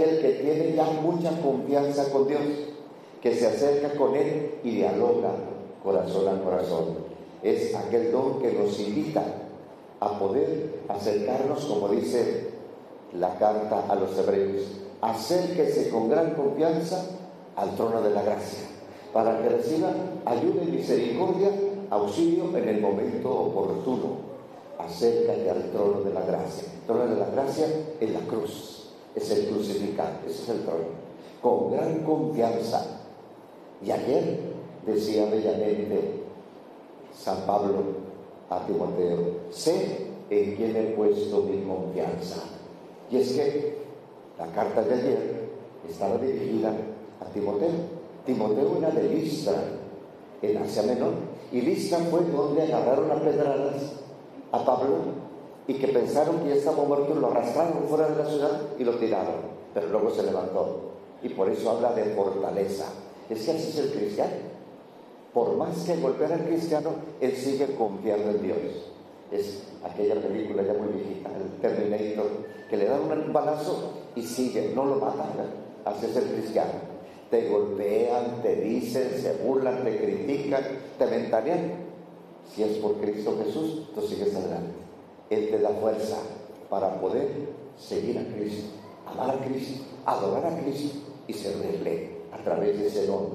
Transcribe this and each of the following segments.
aquel que tiene ya mucha confianza con Dios, que se acerca con Él y dialoga corazón a corazón. Es aquel don que nos invita a poder acercarnos, como dice la carta a los hebreos: acérquese con gran confianza al trono de la gracia, para que reciba ayuda y misericordia, auxilio en el momento oportuno. Acércate al trono de la gracia. El trono de la gracia es la cruz, es el crucificado, ese es el trono. Con gran confianza. Y ayer decía bellamente San Pablo a Timoteo: sé en quién he puesto mi confianza. Y es que la carta de ayer estaba dirigida a Timoteo. Timoteo era de Listra, en Asia Menor, y Listra fue donde agarraron a pedradas a Pablo, y que pensaron que ya estaba muerto, lo arrastraron fuera de la ciudad y lo tiraron, pero luego se levantó. Y por eso habla de fortaleza. Es que así es el cristiano. Por más que golpeara al cristiano, él sigue confiando en Dios. Es aquella película ya muy viejita, el Terminator, que le dan un balazo y sigue, no lo matan. Así es el cristiano. Te golpean, te dicen, se burlan, te critican, te ventanean. Si es por Cristo Jesús, tú sigues adelante. Él te da fuerza para poder seguir a Cristo, amar a Cristo, adorar a Cristo y servirle a través de ese don,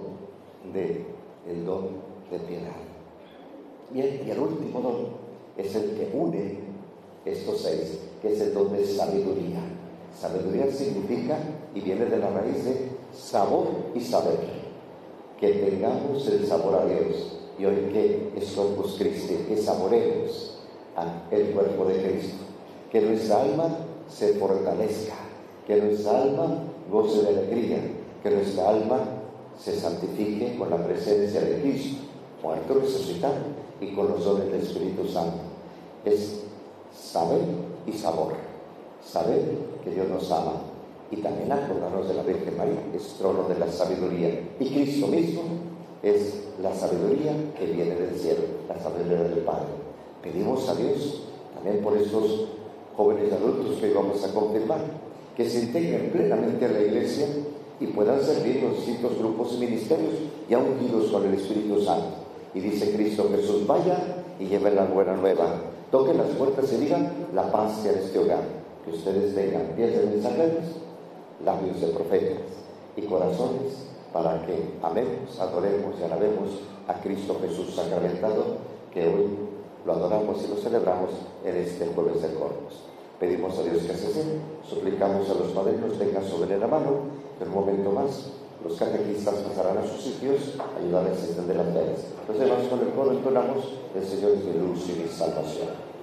el don de piedad. Bien, y el último don es el que une estos seis, que es el don de sabiduría. Sabiduría significa y viene de la raíz de sabor y saber. Que tengamos el sabor a Dios. Y hoy que es Corpus Christi, que saboremos el cuerpo de Cristo, que nuestra alma se fortalezca, que nuestra alma goce de alegría, que nuestra alma se santifique con la presencia de Cristo, muerto, resucitado, y con los dones del Espíritu Santo. Es saber y sabor, saber que Dios nos ama, y también acordarnos de la Virgen María, es trono de la sabiduría, y Cristo mismo es la sabiduría que viene del cielo, la sabiduría del Padre. Pedimos a Dios también por estos jóvenes adultos que hoy vamos a confirmar, que se integren plenamente a la Iglesia y puedan servir los distintos grupos y ministerios ya ungidos con el Espíritu Santo. Y dice Cristo Jesús: vaya y lleven la buena nueva, toquen las puertas y digan: la paz sea en este hogar. Que ustedes tengan pies de mensajeros, labios de profetas y corazones para que amemos, adoremos y alabemos a Cristo Jesús sacramentado, que hoy lo adoramos y lo celebramos en este jueves del Corpus. Pedimos a Dios que así sea, suplicamos a los padrinos tengan sobre la mano. En un momento más los catequistas pasarán a sus sitios a ayudarles a extender las velas. Los demás con el coro entonamos: el Señor es mi luz y mi salvación.